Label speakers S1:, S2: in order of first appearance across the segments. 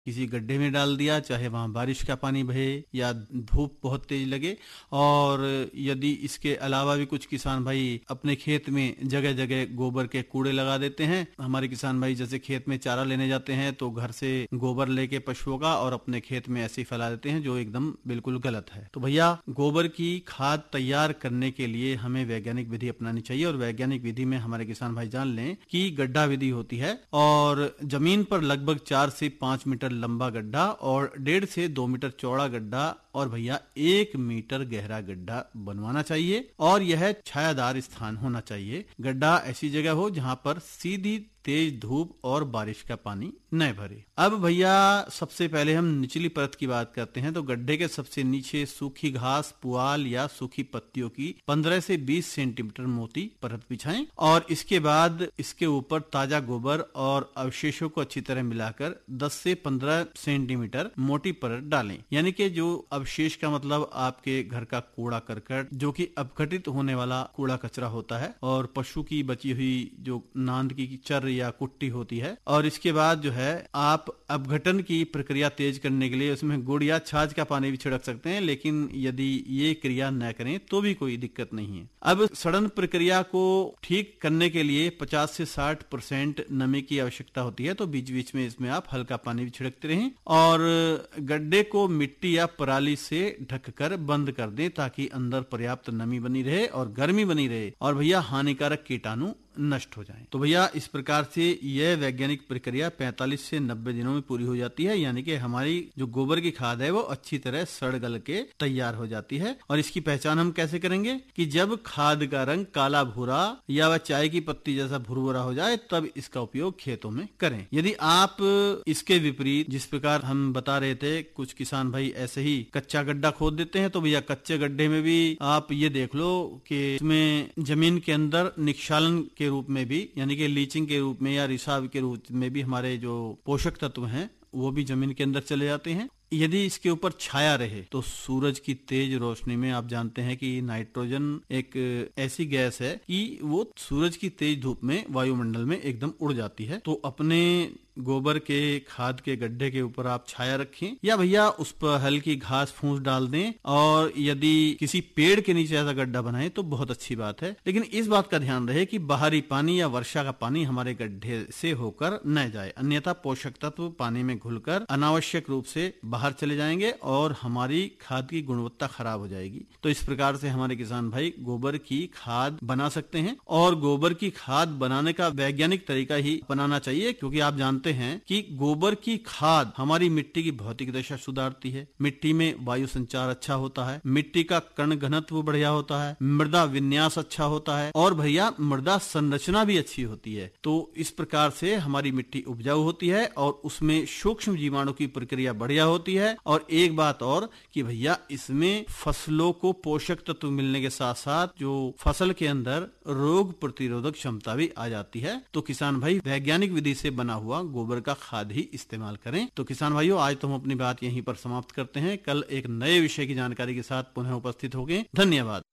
S1: किसी गड्ढे में डाल दिया, चाहे वहां बारिश का पानी बहे या धूप बहुत तेज लगे। और यदि इसके अलावा भी कुछ किसान भाई अपने खेत में जगह जगह गोबर के कूड़े लगा देते हैं। हमारे किसान भाई जैसे खेत में चारा लेने जाते हैं तो घर से गोबर लेके पशुओं का और अपने खेत में ऐसे ही फैला देते हैं, जो एकदम बिल्कुल गलत है। तो भैया गोबर की खाद तैयार करने के लिए हमें वैज्ञानिक विधि अपनानी चाहिए। और वैज्ञानिक विधि में हमारे किसान भाई जान लें कि गड्ढा विधि होती है और जमीन पर लगभग 4 से 5 मीटर लंबा गड्ढा और 1.5 से 2 मीटर चौड़ा गड्ढा और भैया 1 मीटर गहरा गड्ढा बनवाना चाहिए। और यह छायादार स्थान होना चाहिए। गड्ढा ऐसी जगह हो जहां पर सीधी तेज धूप और बारिश का पानी न भरे। अब भैया सबसे पहले हम निचली परत की बात करते हैं। तो गड्ढे के सबसे नीचे सूखी घास, पुआल या सूखी पत्तियों की 15 से 20 सेंटीमीटर मोटी परत बिछाएं और इसके बाद इसके ऊपर ताजा गोबर और अवशेषों को अच्छी तरह मिलाकर 10 से 15 सेंटीमीटर मोटी परत डालें। यानी कि जो अवशेष का मतलब आपके घर का कूड़ा करकट, जो कि अपघटित होने वाला कूड़ा कचरा होता है, और पशु की बची हुई जो नांद की चर या कुट्टी होती है। और इसके बाद जो है आप अपघटन की प्रक्रिया तेज करने के लिए उसमें गुड़ या छाछ का पानी भी छिड़क सकते हैं, लेकिन यदि ये क्रिया न करें तो भी कोई दिक्कत नहीं है। अब सड़न प्रक्रिया को ठीक करने के लिए 50 से 60% नमी की आवश्यकता होती है। तो बीच बीच में इसमें आप हल्का पानी भी छिड़कते रहें और गड्ढे को मिट्टी या पराली से ढककर बंद कर दें ताकि अंदर पर्याप्त नमी बनी रहे और गर्मी बनी रहे और भैया हानिकारक कीटाणु नष्ट हो जाएं। तो भैया इस प्रकार से यह वैज्ञानिक प्रक्रिया 45 से 90 दिनों में पूरी हो जाती है। यानी कि हमारी जो गोबर की खाद है वो अच्छी तरह सड़ गल के तैयार हो जाती है। और इसकी पहचान हम कैसे करेंगे कि जब खाद का रंग काला भूरा या वह चाय की पत्ती जैसा भुरभुरा हो जाए तब इसका उपयोग खेतों में करें। यदि आप इसके विपरीत, जिस प्रकार हम बता रहे थे, कुछ किसान भाई ऐसे ही कच्चा गड्ढा खोद देते हैं, तो भैया कच्चे गड्ढे में भी आप ये देख लो कि इसमें जमीन के अंदर निक्षालन के रूप में भी, यानी कि लीचिंग के रूप में या रिसाव के रूप में भी हमारे जो पोषक तत्व हैं वो भी जमीन के अंदर चले जाते हैं। यदि इसके ऊपर छाया रहे तो सूरज की तेज रोशनी में, आप जानते हैं कि नाइट्रोजन एक ऐसी गैस है कि वो सूरज की तेज धूप में वायुमंडल में एकदम उड़ जाती है। तो अपने गोबर के खाद के गड्ढे के ऊपर आप छाया रखें या भैया उस पर हल्की घास फूस डाल दें। और यदि किसी पेड़ के नीचे ऐसा गड्ढा बनाए तो बहुत अच्छी बात है, लेकिन इस बात का ध्यान रहे कि बाहरी पानी या वर्षा का पानी हमारे गड्ढे से होकर न जाए, अन्यथा पोषक तत्व पानी में घुलकर अनावश्यक रूप से बाहर चले जाएंगे और हमारी खाद की गुणवत्ता खराब हो जाएगी। तो इस प्रकार से हमारे किसान भाई गोबर की खाद बना सकते हैं और गोबर की खाद बनाने का वैज्ञानिक तरीका ही अपनाना चाहिए, क्योंकि आप जानते हैं कि गोबर की खाद हमारी मिट्टी की भौतिक दशा सुधारती है, मिट्टी में वायु संचार अच्छा होता है, मिट्टी का कण घनत्व बढ़िया होता है, मृदा विन्यास अच्छा होता है और भैया मृदा संरचना भी अच्छी होती है। तो इस प्रकार से हमारी मिट्टी उपजाऊ होती है और उसमें सूक्ष्म जीवाणु की प्रक्रिया बढ़िया होती है। और एक बात और कि भैया इसमें फसलों को पोषक तत्व मिलने के साथ साथ जो फसल के अंदर रोग प्रतिरोधक क्षमता भी आ जाती है। तो किसान भाई वैज्ञानिक विधि से बना हुआ गोबर का खाद ही इस्तेमाल करें। तो किसान भाइयों, आज तो हम अपनी बात यहीं पर समाप्त करते हैं। कल एक नए विषय की जानकारी के साथ पुनः उपस्थित होंगे। धन्यवाद।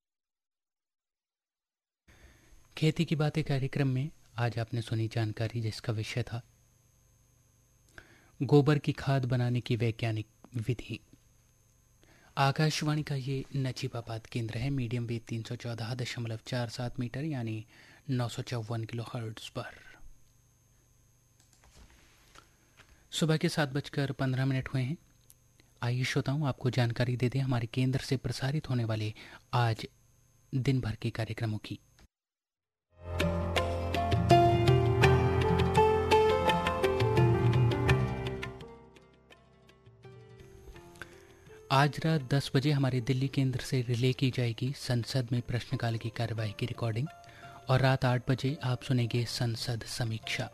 S2: खेती की बातें कार्यक्रम में आज आपने सुनी जानकारी जिसका विषय था गोबर की खाद बनाने की वैज्ञानिक विधि। आकाशवाणी का ये नजीबाबाद केंद्र है। मीडियम वेव 314.47 मीटर यानी 954 किलोहर्ट्ज पर। सुबह के 7:15 हुए हैं। आइए श्रोताओं, आपको जानकारी दे दें हमारे केंद्र से प्रसारित होने वाले आज दिन भर के कार्यक्रमों की। आज रात 10 बजे हमारे दिल्ली केंद्र से रिले की जाएगी संसद में प्रश्नकाल की कार्यवाही की रिकॉर्डिंग और रात 8 बजे आप सुनेंगे संसद समीक्षा।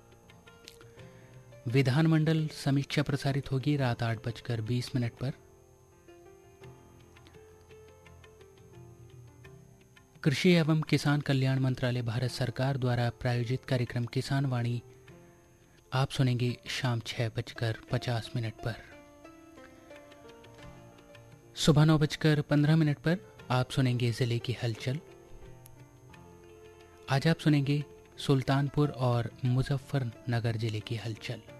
S2: विधानमंडल समीक्षा प्रसारित होगी रात 8:20 पर। कृषि एवं किसान कल्याण मंत्रालय भारत सरकार द्वारा प्रायोजित कार्यक्रम किसान वाणी आप सुनेंगे शाम 6:50 पर। सुबह 9:15 पर आप सुनेंगे जिले की हलचल। आज आप सुनेंगे सुल्तानपुर और मुजफ्फरनगर जिले की हलचल।